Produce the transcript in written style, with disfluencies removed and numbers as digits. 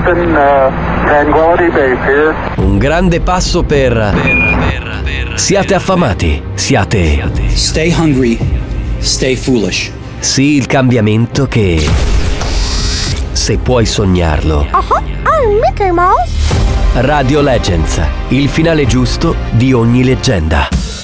Houston, Tranquility Base here. Un grande passo per siate affamati, siate Stay hungry, stay foolish. sì il cambiamento che se puoi sognarlo. I'm Mickey Mouse. Radio Legends, il finale giusto di ogni leggenda.